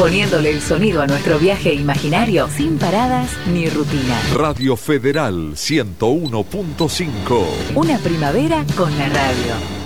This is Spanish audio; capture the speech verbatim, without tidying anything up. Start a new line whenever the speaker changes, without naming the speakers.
poniéndole el sonido a nuestro viaje imaginario sin paradas ni rutina.
Radio Federal ciento uno punto cinco.
Una primavera con la radio.